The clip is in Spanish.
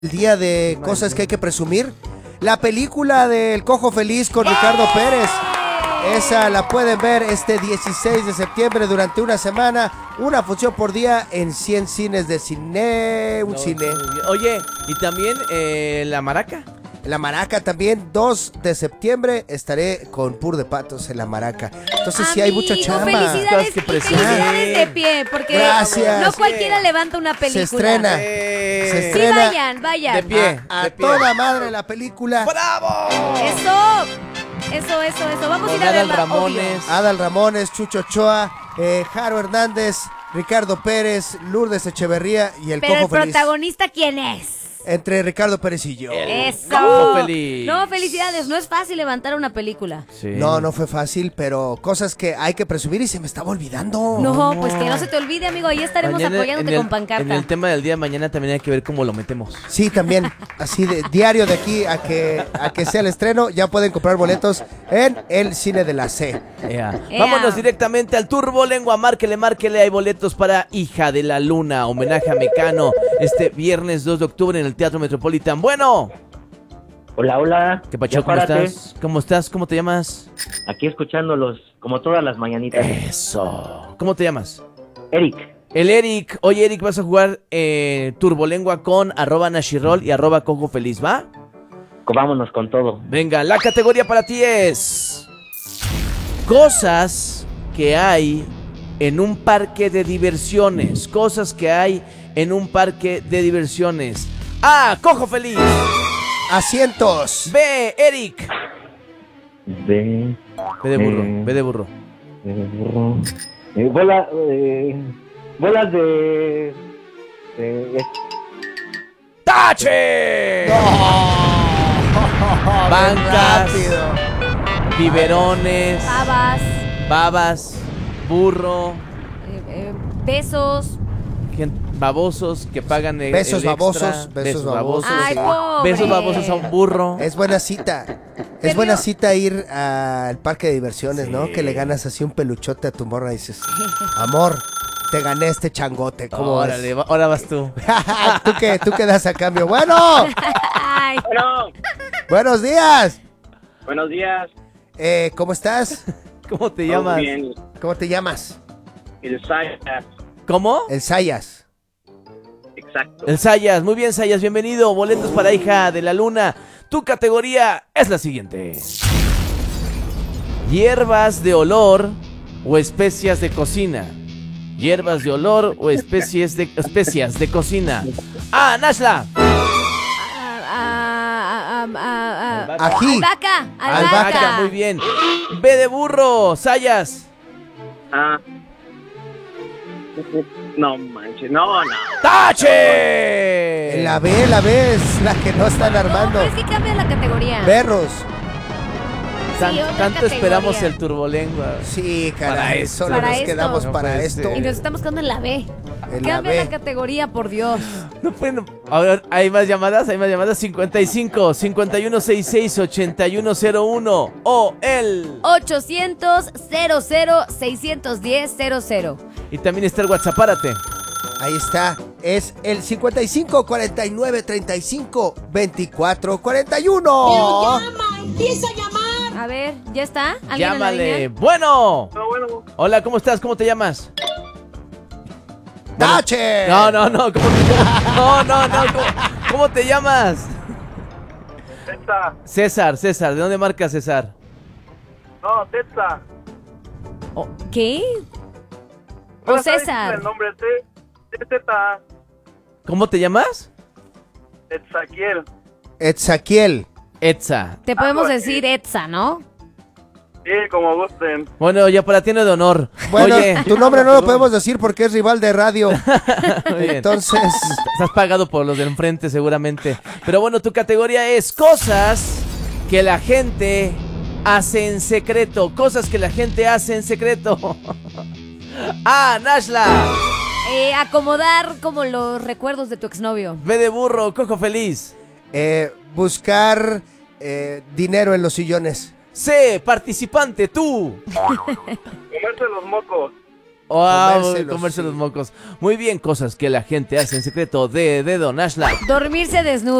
El día de cosas que hay que presumir. La película del Cojo Feliz con Ricardo Pérez. Esa la pueden ver este 16 de septiembre durante una semana. Una función por día en 100 cines de cine. Cine. Oye, y también La Maraca. La Maraca también, 2 de septiembre estaré con Pur de Patos en La Maraca. Entonces sí hay mucha chamba. Felicidades, felicidades de pie, porque gracias. No cualquiera levanta una película. Se estrena. Se estrena. Sí, vayan. De pie. A toda madre la película. ¡Bravo! Eso. Vamos a ir a Adal verla, Ramones. Adal Ramones, Chucho Ochoa, Jaro Hernández, Ricardo Pérez, Lourdes Echeverría y el Pero Cojo el Feliz. protagonista, ¿quién es? Entre Ricardo Pérez y yo. Eso. Cojo Feliz. No, felicidades. No es fácil levantar una película. Sí. No fue fácil, pero cosas que hay que presumir y se me estaba olvidando. No, pues que no se te olvide, amigo. Ahí estaremos Mañana, apoyándote con pancarta. En el tema del día de mañana también hay que ver cómo lo metemos. Sí, también. Así de diario de aquí a que sea el estreno, ya pueden comprar boletos en el cine de la C. Vámonos directamente al Turbo Lengua. Márquele. Hay boletos para Hija de la Luna, homenaje a Mecano, este viernes 2 de octubre en el Teatro Metropolitan. Bueno. Hola. ¿Qué pacho? ¿Cómo estás? ¿Cómo estás? ¿Cómo te llamas? Aquí escuchándolos, como todas las mañanitas. Eso. ¿Cómo te llamas? Eric. El Eric. Oye, Eric, vas a jugar Turbolengua con @Nashirol y @Cojo Feliz, ¿va? Vámonos con todo. Venga, la categoría para ti es cosas que hay en un parque de diversiones. Cosas que hay en un parque de diversiones. A, Cojo Feliz. Asientos. B, Eric. B de burro, B de burro. Bolas de... ¡Tache! Bancas, biberones, babas, burro, besos. babosos que pagan besos el babosos, extra, besos babosos. Ay, Sí. pobre. besos babosos a un burro. Es buena cita. Es buena cita ir al parque de diversiones, Sí. ¿no? Que le ganas así un peluchote a tu morra y dices, amor, te gané este changote. ¿Cómo Órale, ves? ahora vas tú. ¿Tú qué das a cambio? Bueno, Ay, Bueno, buenos días. buenos días. ¿Cómo estás? ¿Cómo te Todo llamas? bien. ¿Cómo te llamas? El Sayas. ¿Cómo? El Sayas. Exacto. El Sayas. Muy bien, Sayas, bienvenido. Boletos para Hija de la Luna. Tu categoría es la siguiente: hierbas de olor o especias de cocina. Hierbas de olor o especias de cocina. A, Nashla. Ají. Albahaca. Muy bien. B de burro, Sayas. Ah. No manches, no. ¡Tache! La B es la que no están No, armando. pero es que cambia la categoría. Berros. Sí, otra Tanto categoría. esperamos el Turbolengua. Sí, Para caray. esto. Solo Para nos esto. quedamos No para puede esto. ser. Y nos estamos quedando en la B. En la Cambia B. la categoría, por Dios. No pueden. A ver, hay más llamadas. 55 5166 8101 o el 800-00-610-00. y también está el WhatsApp. Párate. Ahí está. Es el 55 49 35 24 41. A ver, ¿ya está? ¿Alguien en la Llámale. línea? Bueno. Bueno, Hola, ¿cómo estás? ¿Cómo te llamas? ¡Tache! No. ¿Cómo te llamas? No. ¿Cómo te llamas? Tetsa. César. ¿De dónde marcas, César? No, Tetsa. ¿Qué? Bueno, O está difícil César. El nombre Teta. ¿Cómo te llamas? Tetzaquiel. Etzaquiel. Etza. Te podemos pues, decir Etza, ¿no? Sí, como gusten. Bueno, ya para ti no de honor. Bueno, Oye, tu nombre no lo podemos decir porque es rival de radio. muy bien. Entonces, Estás pagado por los de enfrente seguramente. Pero bueno, tu categoría es cosas que la gente hace en secreto. Cosas que la gente hace en secreto. Ah, Nashla. Acomodar como los recuerdos de tu exnovio. B de burro, Cojo Feliz. buscar dinero en los sillones. C, participante, tú. Comerse los mocos. Comerse sí. los mocos. Muy bien, cosas que la gente hace en secreto de Don Ashla. Dormirse desnudo.